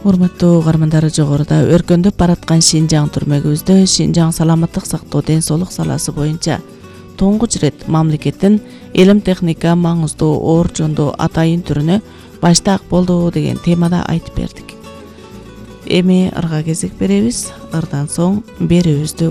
Урматтуу угармандар, жогоруда өркөндөп бараткан Шинжаң түрмөгүбүздө Шинжаң саламаттык сактоо ден соолук саласы боюнча тоңгуч рет мамлекеттин илим техника маңыздуу оор жондуу атайын түрүнө баштаак болду деген темада айтып бердик. Эми ырга кезек беребиз. Ырдан соң берүүбүздү